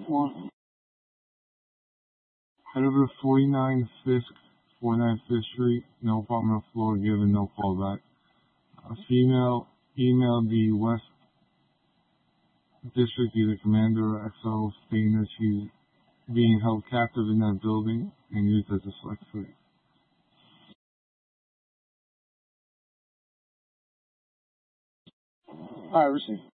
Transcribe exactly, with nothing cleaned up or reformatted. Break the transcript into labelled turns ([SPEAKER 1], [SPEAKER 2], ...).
[SPEAKER 1] One. Head over to forty-nine Fisk, forty-nine Fisk Street, no apartment floor given, no callback. A female emailed the West District, either Commander or X O, stating that she's being held captive in that building and used as a sex slave.
[SPEAKER 2] Alright, receive.